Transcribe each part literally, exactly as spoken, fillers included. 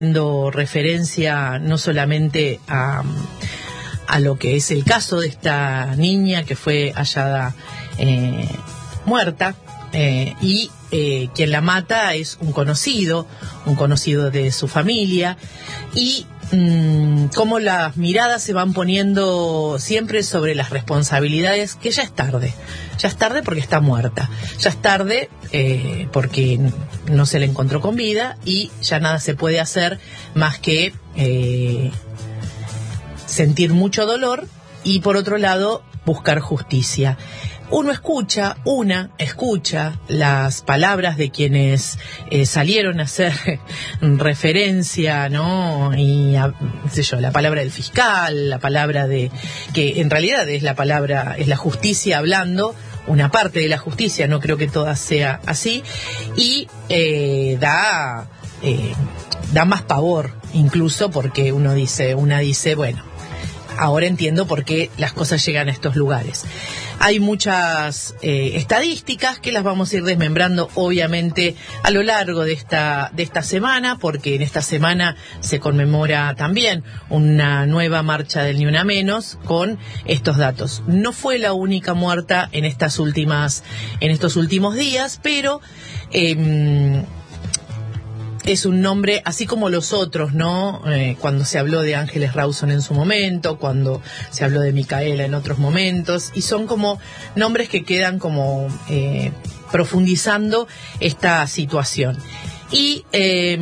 haciendo referencia no solamente a, a lo que es el caso de esta niña que fue hallada eh, muerta, eh, y eh, quien la mata es un conocido, un conocido de su familia, y mmm, cómo las miradas se van poniendo siempre sobre las responsabilidades, que ya es tarde, ya es tarde porque está muerta, ya es tarde eh, porque no se le encontró con vida y ya nada se puede hacer más que eh, sentir mucho dolor y por otro lado buscar justicia. Uno escucha, una escucha las palabras de quienes eh, salieron a hacer referencia, ¿no? Y, a, qué sé yo, la palabra del fiscal, la palabra de, que en realidad es la palabra, es la justicia hablando, una parte de la justicia, no creo que toda sea así, y eh, da, eh, da más pavor, incluso porque uno dice, una dice, bueno, ahora entiendo por qué las cosas llegan a estos lugares. Hay muchas eh, estadísticas que las vamos a ir desmembrando, obviamente, a lo largo de esta, de esta semana, porque en esta semana se conmemora también una nueva marcha del Ni Una Menos con estos datos. No fue la única muerta en estas últimas, en estos últimos días, pero eh, es un nombre, así como los otros, ¿no? Eh, cuando se habló de Ángeles Rawson en su momento, cuando se habló de Micaela en otros momentos, y son como nombres que quedan como eh, profundizando esta situación. Y eh,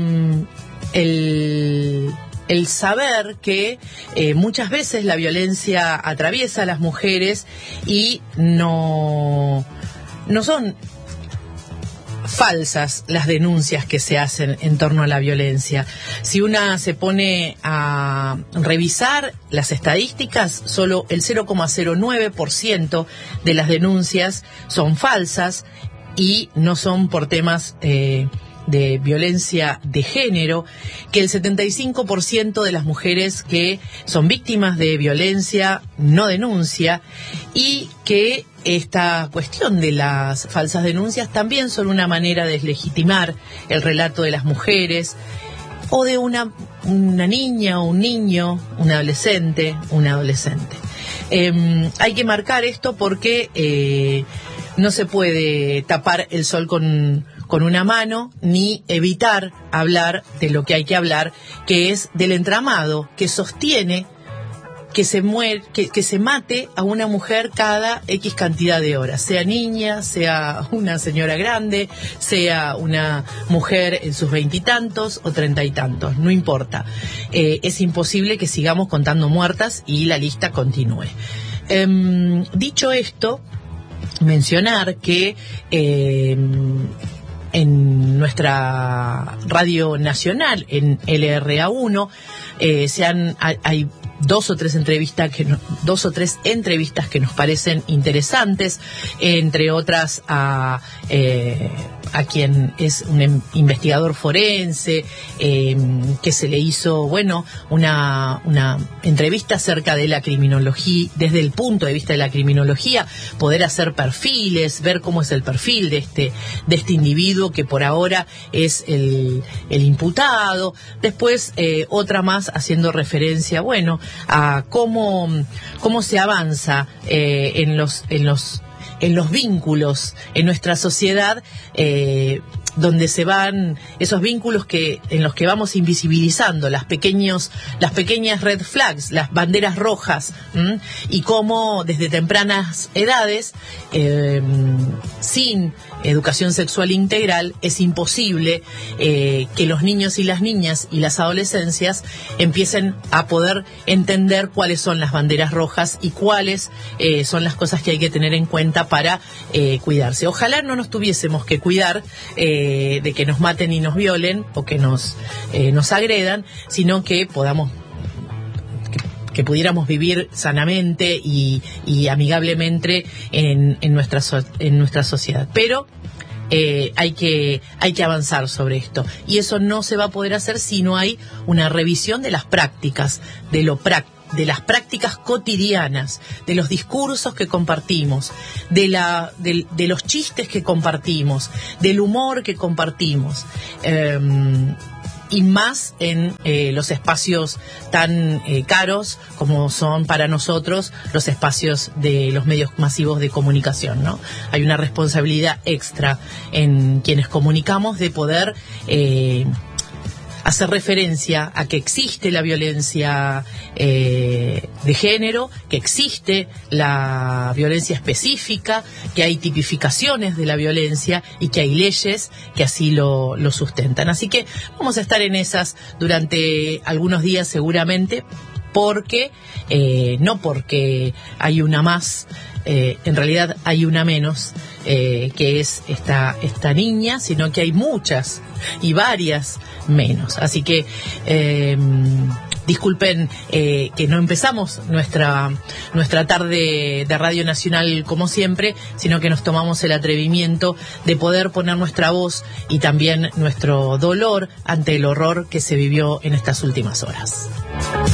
el, el saber que eh, muchas veces la violencia atraviesa a las mujeres y no, no son falsas las denuncias que se hacen en torno a la violencia. Si una se pone a revisar las estadísticas, solo el cero coma cero nueve por ciento de las denuncias son falsas y no son por temas eh, de violencia de género, que el setenta y cinco por ciento de las mujeres que son víctimas de violencia no denuncia, y que esta cuestión de las falsas denuncias también son una manera de deslegitimar el relato de las mujeres o de una, una niña o un niño, un adolescente, una adolescente. Eh, hay que marcar esto porque eh, no se puede tapar el sol con, con una mano ni evitar hablar de lo que hay que hablar, que es del entramado que sostiene que se muere, que, que se mate a una mujer cada X cantidad de horas, sea niña, sea una señora grande, sea una mujer en sus veintitantos o treinta y tantos, no importa. Eh, es imposible que sigamos contando muertas y la lista continúe. Eh, dicho esto, mencionar que eh, en nuestra radio nacional, en L R A uno, eh, se han, hay dos o tres entrevistas que no, dos o tres entrevistas que nos parecen interesantes, entre otras a eh, a quien es un investigador forense, eh, que se le hizo, bueno, una una entrevista acerca de la criminología, desde el punto de vista de la criminología, poder hacer perfiles, ver cómo es el perfil de este de este individuo que por ahora es el el imputado. Después eh, otra más haciendo referencia, bueno, a cómo cómo se avanza eh, en los en los en los vínculos en nuestra sociedad, eh, donde se van esos vínculos que en los que vamos invisibilizando las pequeños las pequeñas red flags, las banderas rojas, ¿m? Y cómo desde tempranas edades, eh, sin educación sexual integral, es imposible eh, que los niños y las niñas y las adolescencias empiecen a poder entender cuáles son las banderas rojas y cuáles eh, son las cosas que hay que tener en cuenta para eh, cuidarse. Ojalá no nos tuviésemos que cuidar eh, de que nos maten y nos violen o que nos, eh, nos agredan, sino que podamos que pudiéramos vivir sanamente y, y amigablemente en, en, nuestra, so, en nuestra sociedad. Pero eh, hay que, hay que avanzar sobre esto. Y eso no se va a poder hacer si no hay una revisión de las prácticas, de lo práctico, de las prácticas cotidianas, de los discursos que compartimos, de, la, de, de los chistes que compartimos, del humor que compartimos. Eh, y más en eh, los espacios tan eh, caros como son para nosotros los espacios de los medios masivos de comunicación, ¿no? Hay una responsabilidad extra en quienes comunicamos de poder eh, hacer referencia a que existe la violencia eh, de género, que existe la violencia específica, que hay tipificaciones de la violencia y que hay leyes que así lo, lo sustentan. Así que vamos a estar en esas durante algunos días seguramente, porque, eh, no porque hay una más, eh, en realidad hay una menos, eh, que es esta, esta niña, sino que hay muchas y varias menos. Así que eh, disculpen eh, que no empezamos nuestra, nuestra tarde de Radio Nacional como siempre, sino que nos tomamos el atrevimiento de poder poner nuestra voz y también nuestro dolor ante el horror que se vivió en estas últimas horas.